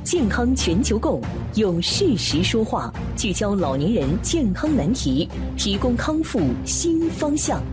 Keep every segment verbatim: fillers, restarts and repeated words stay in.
健康全球购用事实说话，聚焦老年人健康难题，提供康复新方向。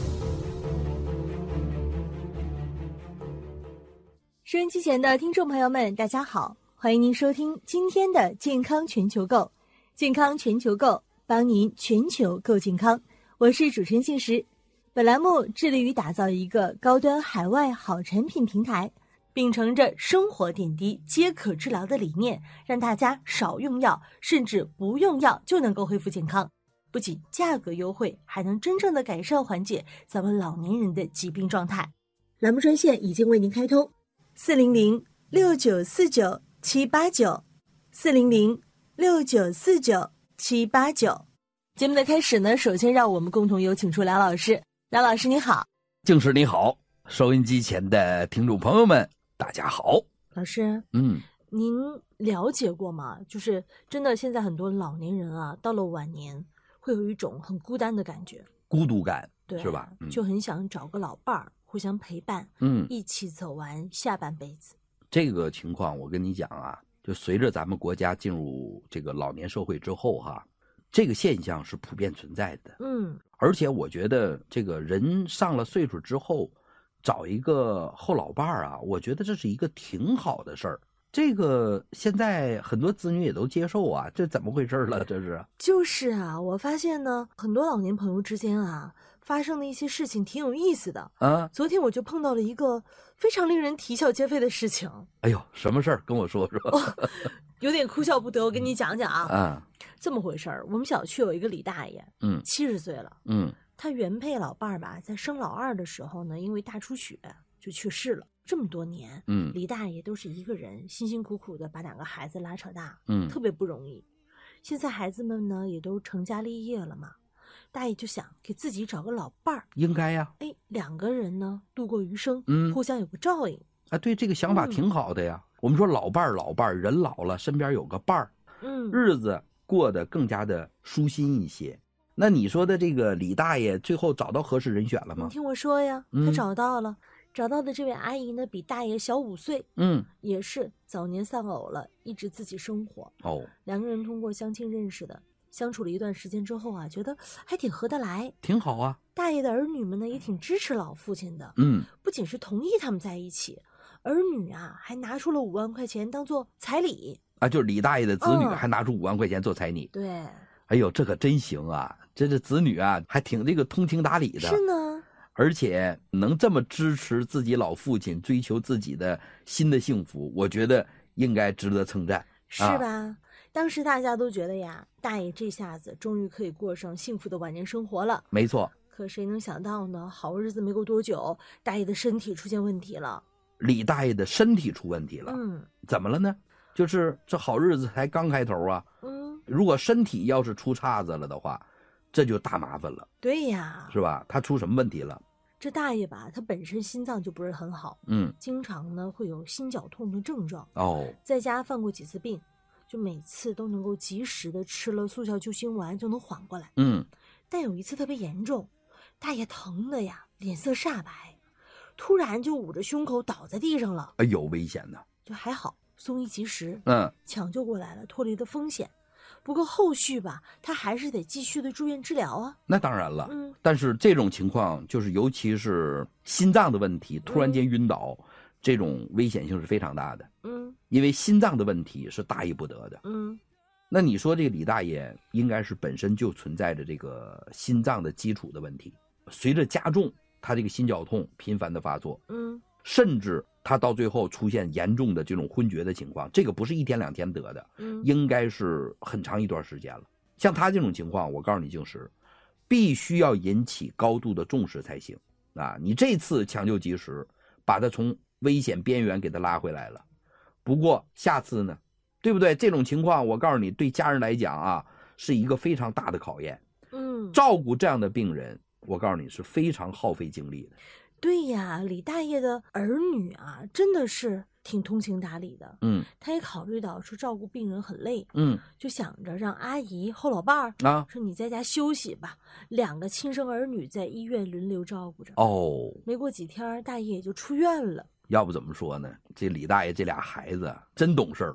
收音机前的听众朋友们，大家好，欢迎您收听今天的健康全球购。健康全球购，帮您全球购健康。我是主持人信实。本栏目致力于打造一个高端海外好产品平台，秉承着生活点滴皆可治疗的理念，让大家少用药，甚至不用药就能够恢复健康。不仅价格优惠，还能真正的改善缓解咱们老年人的疾病状态。栏目专线已经为您开通，四零零六九四九七八九，四零零六九四九七八九。节目的开始呢，首先让我们共同有请出梁老师。梁老师你好。 静师你好，收音机前的听众朋友们大家好。 老师， 嗯， 您了解过吗？就是真的现在很多老年人啊，到了晚年会有一种很孤单的感觉， 孤独感， 对， 是吧？嗯、 就很想找个老伴儿，互相陪伴， 嗯， 一起走完下半辈子。 这个情况我跟你讲啊，就随着咱们国家进入这个老年社会之后哈，这个现象是普遍存在的。 嗯， 而且我觉得这个人上了岁数之后，找一个后老伴儿啊，我觉得这是一个挺好的事儿。这个现在很多子女也都接受啊，这怎么回事了？这是就是啊，我发现呢，很多老年朋友之间啊，发生的一些事情挺有意思的啊。 昨天我就碰到了一个非常令人啼笑皆非的事情。 哎呦，什么事儿？跟我说说。 哦，有点哭笑不得，我跟你讲讲啊。 啊， 这么回事儿，我们小区有一个李大爷， 嗯， 七十岁了， 嗯， 他原配老伴儿吧，在生老二的时候呢，因为大出血就去世了。这么多年， 嗯， 李大爷都是一个人辛辛苦苦的把两个孩子拉扯大， 嗯， 特别不容易。现在孩子们呢也都成家立业了嘛，大爷就想给自己找个老伴儿， 应该呀， 哎，两个人呢度过余生， 嗯， 互相有个照应啊。对，这个想法挺好的呀。嗯、我们说老伴儿，老伴儿，人老了，身边有个伴儿， 嗯， 日子过得更加的舒心一些。那你说的这个李大爷最后找到合适人选了吗？ 你听我说呀， 嗯、 他找到了。找到的这位阿姨呢，比大爷小五岁， 嗯， 也是早年丧偶了，一直自己生活。 哦， 两个人通过相亲认识的，相处了一段时间之后啊，觉得还挺合得来， 挺好啊。 大爷的儿女们呢，也挺支持老父亲的， 嗯， 不仅是同意他们在一起，儿女啊还拿出了五万块钱当做彩礼啊，就是李大爷的子女、 嗯、 还拿出五万块钱做彩礼。 对， 哎呦，这可真行啊！这这子女啊，还挺这个通情达理的。 是呢。 而且能这么支持自己老父亲追求自己的新的幸福，我觉得应该值得称赞， 是吧、啊、当时大家都觉得呀，大爷这下子终于可以过上幸福的晚年生活了。 没错， 可谁能想到呢，好日子没过多久，大爷的身体出现问题了。 李大爷的身体出问题了。 嗯， 怎么了呢？就是这好日子才刚开头啊。 嗯， 如果身体要是出岔子了的话，这就大麻烦了。 对呀， 是吧？他出什么问题了？ 这大爷吧，他本身心脏就不是很好， 嗯， 经常呢会有心绞痛的症状。 哦， 在家犯过几次病，就每次都能够及时的吃了速效救心丸就能缓过来。 嗯， 但有一次特别严重，大爷疼的呀，脸色煞白，突然就捂着胸口倒在地上了。 哎呦，危险呢！ 就还好，送医及时， 嗯， 抢救过来了，脱离了风险。不过后续吧，他还是得继续的住院治疗啊。 那当然了， 嗯， 但是这种情况就是，尤其是心脏的问题，突然间晕倒，嗯、这种危险性是非常大的。 嗯， 因为心脏的问题是大意不得的。 嗯， 那你说这个李大爷应该是本身就存在着这个心脏的基础的问题，随着加重，他这个心绞痛频繁的发作， 嗯， 甚至他到最后出现严重的这种昏厥的情况，这个不是一天两天得的， 嗯， 应该是很长一段时间了。像他这种情况，我告诉你，静时必须要引起高度的重视才行啊！你这次抢救及时，把他从危险边缘给他拉回来了。不过下次呢，对不对？这种情况，我告诉你，对家人来讲啊，是一个非常大的考验。 嗯， 照顾这样的病人，我告诉你是非常耗费精力的。 对呀，李大爷的儿女啊，真的是挺通情达理的。 嗯， 他也考虑到说照顾病人很累， 嗯， 就想着让阿姨后老伴儿啊， 说你在家休息吧，两个亲生儿女在医院轮流照顾着。 哦， 没过几天，大爷也就出院了。 要不怎么说呢？这李大爷这俩孩子真懂事儿。